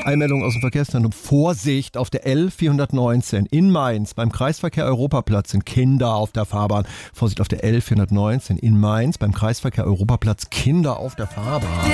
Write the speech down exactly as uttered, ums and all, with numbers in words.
Eilmeldung aus dem Verkehrszentrum. Vorsicht auf der L vierhundertneunzehn in Mainz. Beim Kreisverkehr Europaplatz sind Kinder auf der Fahrbahn. Vorsicht auf der L vierhundertneunzehn in Mainz. Beim Kreisverkehr Europaplatz Kinder auf der Fahrbahn.